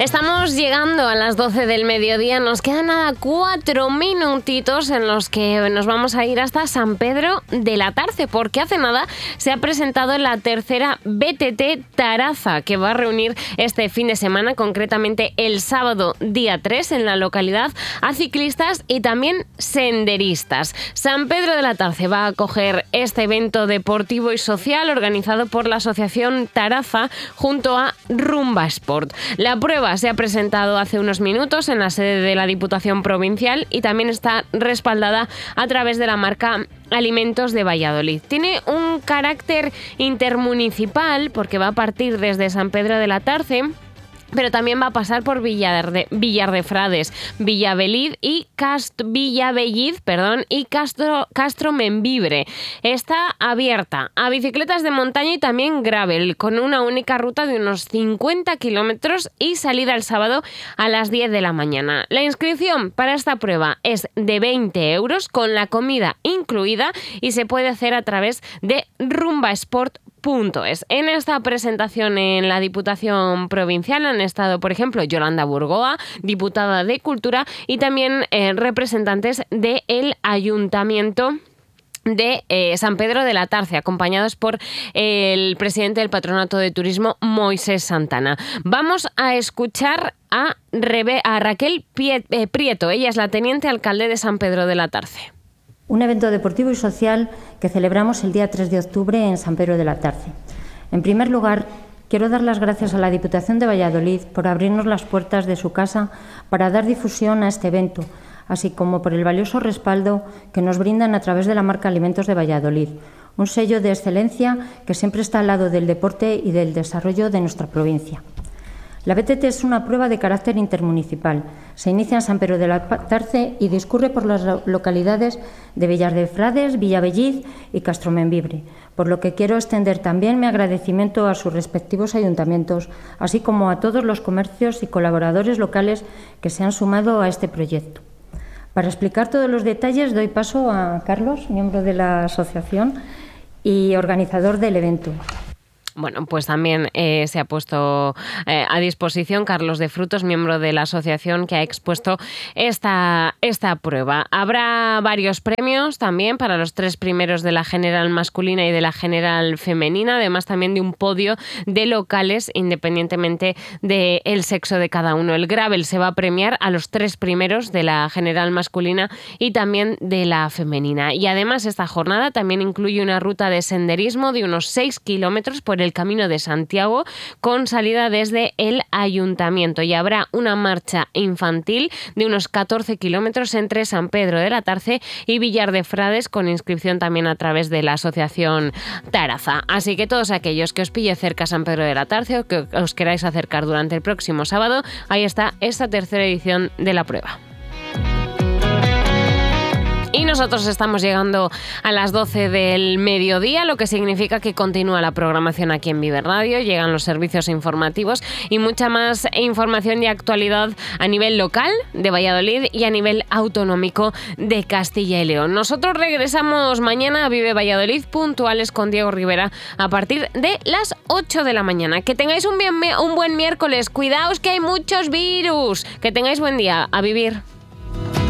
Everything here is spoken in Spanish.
Estamos llegando a las 12 del mediodía, nos quedan nada 4 minutitos en los que nos vamos a ir hasta San Pedro de la Tarce, porque hace nada se ha presentado la tercera BTT Taraza, que va a reunir este fin de semana, concretamente el sábado día 3 en la localidad, a ciclistas y también senderistas. San Pedro de la Tarce va a acoger este evento deportivo y social organizado por la asociación Taraza junto a Rumba Sport. La prueba se ha presentado hace unos minutos en la sede de la Diputación Provincial y también está respaldada a través de la marca Alimentos de Valladolid. Tiene un carácter intermunicipal porque va a partir desde San Pedro de la Tarce, pero también va a pasar por Villar de Frades, Villavellid y Castromembibre. Está abierta a bicicletas de montaña y también gravel, con una única ruta de unos 50 kilómetros y salida el sábado a las 10 de la mañana. La inscripción para esta prueba es de 20 euros con la comida incluida y se puede hacer a través de rumbasport.es. En esta presentación en la Diputación Provincial han estado, por ejemplo, Yolanda Burgoa, diputada de Cultura, y también representantes del Ayuntamiento de San Pedro de la Tarce, acompañados por el presidente del Patronato de Turismo, Moisés Santana. Vamos a escuchar a Raquel Prieto. Ella es la teniente alcalde de San Pedro de la Tarce. Un evento deportivo y social que celebramos el día 3 de octubre en San Pedro de la Tarce. En primer lugar, quiero dar las gracias a la Diputación de Valladolid por abrirnos las puertas de su casa para dar difusión a este evento, así como por el valioso respaldo que nos brindan a través de la marca Alimentos de Valladolid, un sello de excelencia que siempre está al lado del deporte y del desarrollo de nuestra provincia. La BTT es una prueba de carácter intermunicipal. Se inicia en San Pedro de la Tarce y discurre por las localidades de Villar de Frades, Villavellid y Castromembibre, por lo que quiero extender también mi agradecimiento a sus respectivos ayuntamientos, así como a todos los comercios y colaboradores locales que se han sumado a este proyecto. Para explicar todos los detalles doy paso a Carlos, miembro de la asociación y organizador del evento. Bueno, pues también se ha puesto a disposición Carlos de Frutos, miembro de la asociación que ha expuesto esta prueba. Habrá varios premios también para los 3 primeros de la general masculina y de la general femenina, además también de un podio de locales independientemente del sexo de cada uno. El gravel se va a premiar a los 3 primeros de la general masculina y también de la femenina. Y además esta jornada también incluye una ruta de senderismo de unos 6 kilómetros por el Camino de Santiago con salida desde el Ayuntamiento, y habrá una marcha infantil de unos 14 kilómetros entre San Pedro de la Tarce y Villar de Frades con inscripción también a través de la asociación Taraza. Así que todos aquellos que os pille cerca San Pedro de la Tarce o que os queráis acercar durante el próximo sábado, ahí está esta tercera edición de la prueba. Y nosotros estamos llegando a las 12 del mediodía, lo que significa que continúa la programación aquí en Vive Radio, llegan los servicios informativos y mucha más información y actualidad a nivel local de Valladolid y a nivel autonómico de Castilla y León. Nosotros regresamos mañana a Vive Valladolid puntuales con Diego Rivera a partir de las 8 de la mañana. Que tengáis un buen miércoles, cuidaos que hay muchos virus, que tengáis buen día, a vivir.